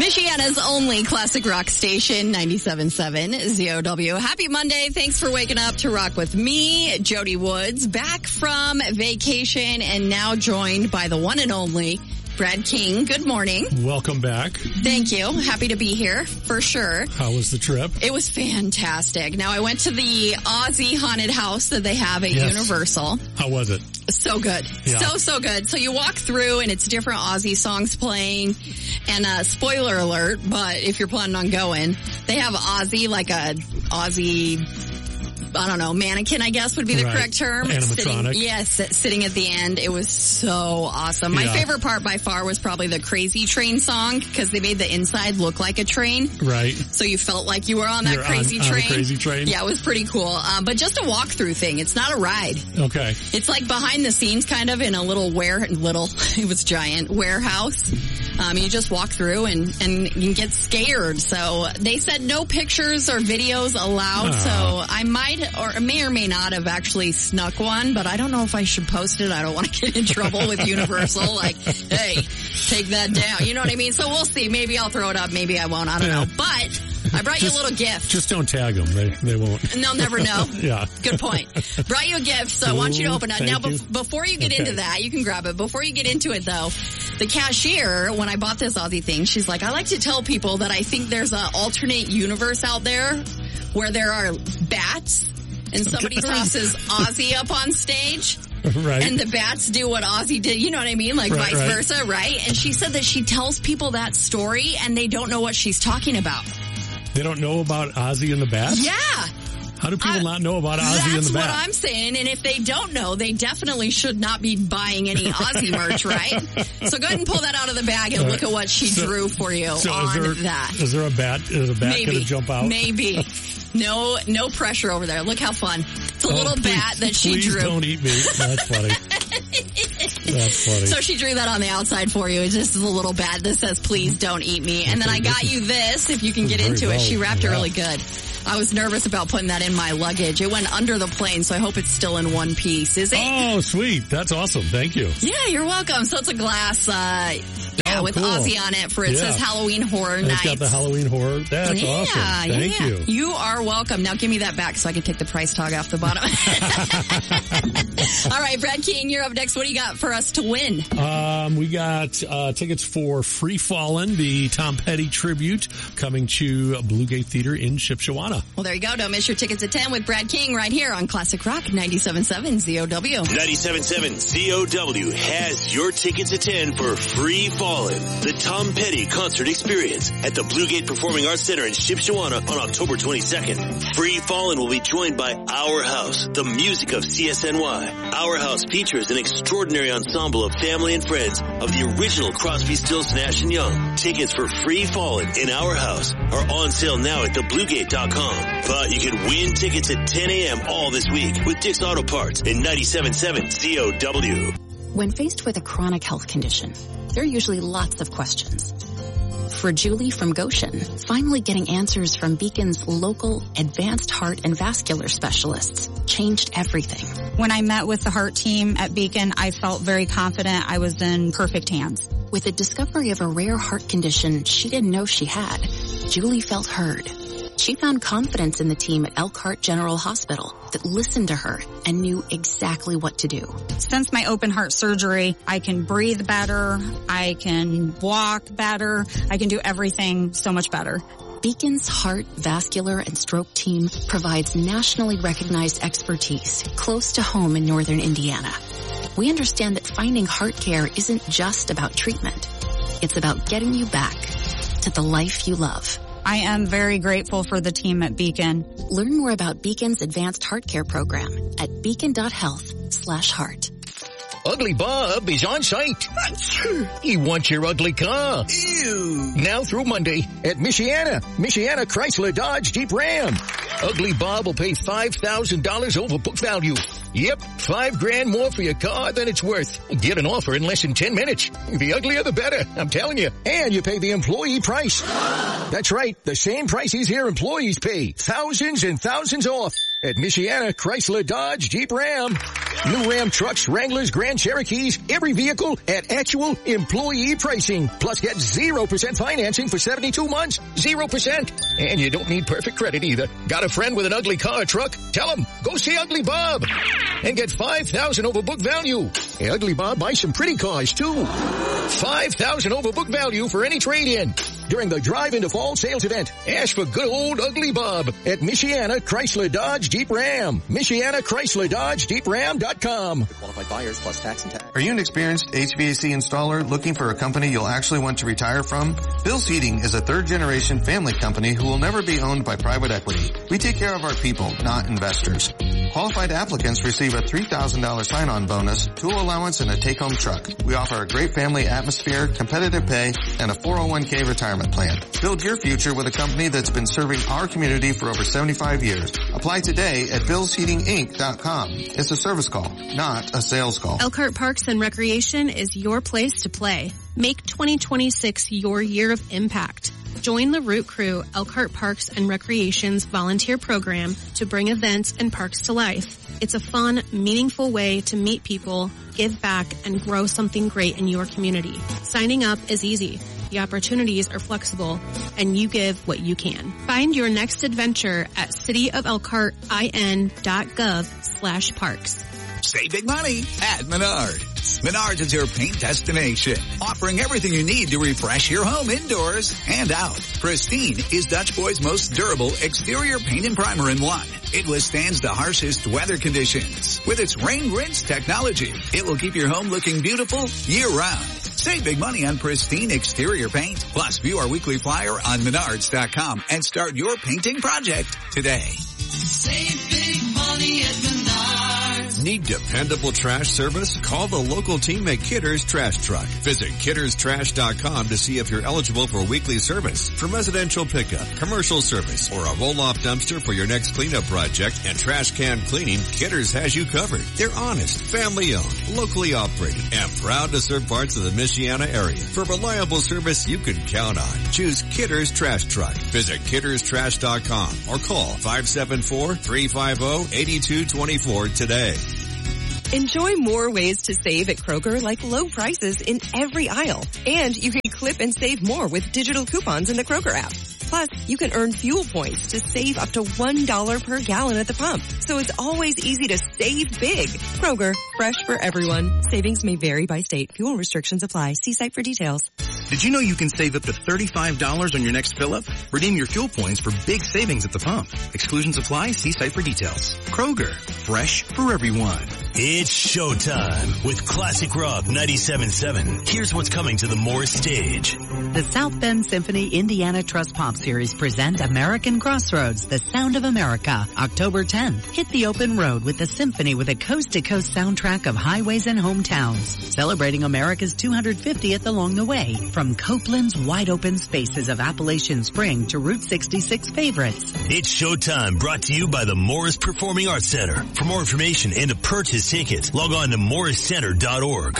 Michiana's only classic rock station, 97.7 ZOW. Happy Monday. Thanks for waking up to rock with me, Jody Woods, back from vacation and now joined by the one and only Brad King. Good morning. Welcome back. Thank you. Happy to be here for sure. How was the trip? It was fantastic. Now I went to the Ozzy haunted house that they have at Universal. How was it? So good. Yeah. So good. So you walk through and it's different Ozzy songs playing. And spoiler alert, but if you're planning on going, they have Ozzy, like a Ozzy, I don't know, mannequin, I guess would be the correct term. Animatronic. Sitting at the end. It was so awesome. My favorite part by far was probably the Crazy Train song because they made the inside look like a train. Right. So you felt like you were on that crazy train. On the crazy train. Yeah, it was pretty cool. But just a walk-through thing. It's not a ride. Okay. It's like behind the scenes kind of in a it was giant warehouse. You just walk through and you get scared. So they said no pictures or videos allowed. So I may or may not have actually snuck one, but I don't know if I should post it. I don't want to get in trouble with Universal. Like, hey, take that down. You know what I mean? So we'll see. Maybe I'll throw it up. Maybe I won't. I don't know. But I brought you a little gift. Just don't tag them. They won't. And they'll never know. Yeah. Good point. Brought you a gift, so I want you to open it. Now, before you get into that, you can grab it. Before you get into it, though, the cashier, when I bought this Ozzy thing, she's like, I like to tell people that I think there's an alternate universe out there where there are bats and somebody tosses Ozzy up on stage. Right. And the bats do what Ozzy did. You know what I mean? Like vice versa, right? And she said that she tells people that story and they don't know what she's talking about. They don't know about Ozzy and the Bats? Yeah. How do people not know about Ozzy and the Bats? That's what I'm saying. And if they don't know, they definitely should not be buying any Ozzy merch, right? So go ahead and pull that out of the bag and look at what she drew for you on that. Is there a bat? Is a bat going to jump out? Maybe. No pressure over there. Look how fun. It's a little bat that she drew. Please don't eat me. That's funny. That's funny. So she drew that on the outside for you. It's just a little bat that says, please don't eat me. And then I got you this, if you can get into it. She wrapped it really good. I was nervous about putting that in my luggage. It went under the plane, so I hope it's still in one piece. Is it? Oh, sweet. That's awesome. Thank you. Yeah, you're welcome. So it's a glass, with cool. Ozzy on it for it says Halloween Horror Nights. It's got the Halloween Horror. That's awesome. Thank you. You are welcome. Now give me that back so I can take the price tag off the bottom. All right, Brad King, you're up next. What do you got for us to win? We got tickets for Free Fallin', the Tom Petty tribute, coming to Bluegate Theater in Shipshewana. Well, there you go. Don't miss your tickets at 10 with Brad King right here on Classic Rock 97.7 ZOW. 97.7 ZOW has your tickets at 10 for Free Fallin', the Tom Petty concert experience at the Bluegate Performing Arts Center in Shipshewana on October 22nd. Free Fallin' will be joined by Our House, the music of CSNY. Our House features an extraordinary ensemble of family and friends of the original Crosby, Stills, Nash & Young. Tickets for Free Fallin' in Our House are on sale now at thebluegate.com. But you can win tickets at 10 a.m. all this week with Dick's Auto Parts in 97.7 ZOW. When faced with a chronic health condition, there are usually lots of questions. For Julie from Goshen, finally getting answers from Beacon's local advanced heart and vascular specialists changed everything. When I met with the heart team at Beacon, I felt very confident I was in perfect hands. With the discovery of a rare heart condition she didn't know she had, Julie felt heard. She found confidence in the team at Elkhart General Hospital that listened to her and knew exactly what to do. Since my open heart surgery, I can breathe better, I can walk better, I can do everything so much better. Beacon's Heart, Vascular, and Stroke team provides nationally recognized expertise close to home in northern Indiana. We understand that finding heart care isn't just about treatment. It's about getting you back to the life you love. I am very grateful for the team at Beacon. Learn more about Beacon's advanced heart care program at beacon.health/heart. Ugly Bob is on site. He wants your ugly car. Ew. Now through Monday at Michiana Chrysler Dodge Jeep Ram. Ugly Bob will pay $5,000 over book value. Yep, $5,000 more for your car than it's worth. Get an offer in less than 10 minutes. The uglier the better, I'm telling you. And you pay the employee price. That's right, the same prices here employees pay. Thousands and thousands off. at Michiana Chrysler Dodge Jeep Ram. New Ram trucks, Wranglers, Grand Cherokees, every vehicle at actual employee pricing. Plus get 0% financing for 72 months. 0%. And you don't need perfect credit either. Got a friend with an ugly car or truck? Tell him, go see Ugly Bob. And get $5,000 over book value. Hey, Ugly Bob buys some pretty cars too. $5,000 over book value for any trade-in. During the Drive into Fall sales event, ask for good old Ugly Bob at Michiana Chrysler Dodge Jeep Ram. Michiana Chrysler Dodge Jeep Ram.com. Qualified buyers plus tax and tax. Are you an experienced HVAC installer looking for a company you'll actually want to retire from? Bill's Heating is a third-generation family company who will never be owned by private equity. We take care of our people, not investors. Qualified applicants receive a $3,000 sign-on bonus, tool allowance, and a take-home truck. We offer a great family atmosphere, competitive pay, and a 401k retirement plan. Build your future with a company that's been serving our community for over 75 years. Apply today at billsheatinginc.com. It's a service call, not a sales call. Elkhart Parks and Recreation is your place to play. Make 2026 your year of impact. Join the Root Crew Elkhart Parks and Recreation's volunteer program to bring events and parks to life. It's a fun, meaningful way to meet people, give back, and grow something great in your community. Signing up is easy. The opportunities are flexible, and you give what you can. Find your next adventure at cityofelkhartin.gov/parks. Save big money at Menards. Menards is your paint destination, offering everything you need to refresh your home indoors and out. Pristine is Dutch Boy's most durable exterior paint and primer in one. It withstands the harshest weather conditions. With its rain rinse technology, it will keep your home looking beautiful year-round. Save big money on Pristine exterior paint. Plus, view our weekly flyer on Menards.com and start your painting project today. Save big money at Menards. Need dependable trash service? Call the local team at Kidder's Trash Truck. Visit kidderstrash.com to see if you're eligible for weekly service. From residential pickup, commercial service, or a roll-off dumpster for your next cleanup project and trash can cleaning, Kidder's has you covered. They're honest, family-owned, locally operated, and proud to serve parts of the Michiana area. For reliable service you can count on, choose Kidder's Trash Truck. Visit kidderstrash.com or call 574-350-8224 today. Enjoy more ways to save at Kroger, like low prices in every aisle. And you can clip and save more with digital coupons in the Kroger app. Plus, you can earn fuel points to save up to $1 per gallon at the pump. So it's always easy to save big. Kroger, fresh for everyone. Savings may vary by state. Fuel restrictions apply. See site for details. Did you know you can save up to $35 on your next fill-up? Redeem your fuel points for big savings at the pump. Exclusions apply. See site for details. Kroger, fresh for everyone. It's showtime with Classic Rock 97.7. Here's what's coming to the Morris stage. The South Bend Symphony Indiana Trust Pop Series present American Crossroads, the Sound of America, October 10th. Hit the open road with the symphony with a coast-to-coast soundtrack of highways and hometowns, celebrating America's 250th along the way, from Copeland's wide-open spaces of Appalachian Spring to Route 66 favorites. It's showtime, brought to you by the Morris Performing Arts Center. For more information and to purchase tickets, log on to morriscenter.org.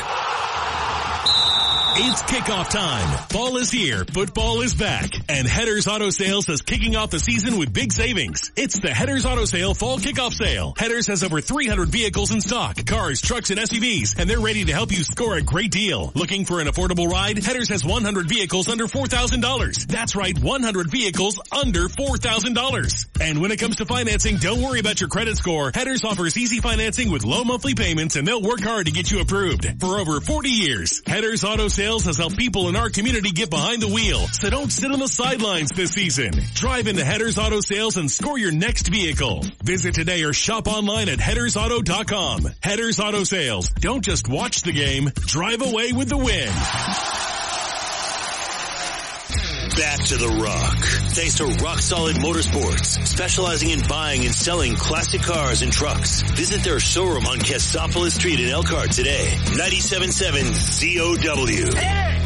It's kickoff time. Fall is here, football is back, and Headers Auto Sales is kicking off the season with big savings. It's the Headers Auto Sale Fall Kickoff Sale. Headers has over 300 vehicles in stock, cars, trucks, and SUVs, and they're ready to help you score a great deal. Looking for an affordable ride? Headers has 100 vehicles under $4,000. That's right, 100 vehicles under $4,000. And when it comes to financing, don't worry about your credit score. Headers offers easy financing with low monthly payments, and they'll work hard to get you approved. For over 40 years, Headers Auto Sales has helped people in our community get behind the wheel. So don't sit on the sidelines this season. Drive into Headers Auto Sales and score your next vehicle. Visit today or shop online at headersauto.com. Headers Auto Sales. Don't just watch the game. Drive away with the win. Back to the Rock. Thanks to Rock Solid Motorsports, specializing in buying and selling classic cars and trucks. Visit their showroom on Cassopolis Street in Elkhart today. 97.7 ZOW. Hey!